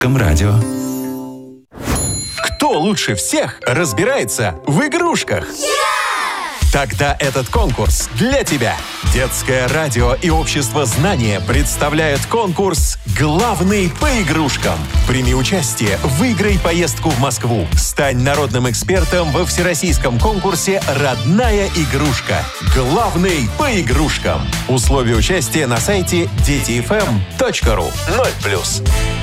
Радио. Кто лучше всех разбирается в игрушках? Тогда этот конкурс для тебя. Детское радио и общество знания представляют конкурс «Главный по игрушкам». Прими участие, выиграй поездку в Москву. Стань народным экспертом во всероссийском конкурсе «Родная игрушка». Главный по игрушкам. Условия участия на сайте детифм.ру. 0+.